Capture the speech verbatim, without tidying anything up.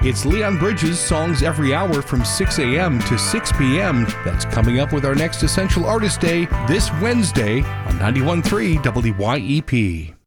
It's Leon Bridges' Songs Every Hour from six a.m. to six p.m. That's coming up with our next Essential Artist Day this Wednesday on ninety-one point three W Y E P.